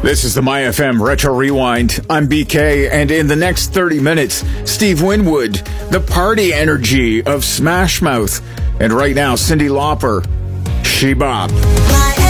This is the MyFM Retro Rewind. I'm BK, and in the next 30 minutes, Steve Winwood, the party energy of Smash Mouth. And right now, Cyndi Lauper, She Bop.